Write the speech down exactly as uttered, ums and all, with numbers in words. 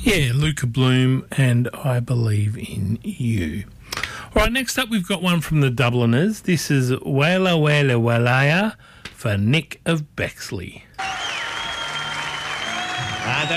Yeah, Luca Bloom and I Believe in You. All right, next up we've got one from the Dubliners. This is Wala Wala Walaya for Nick of Bexley.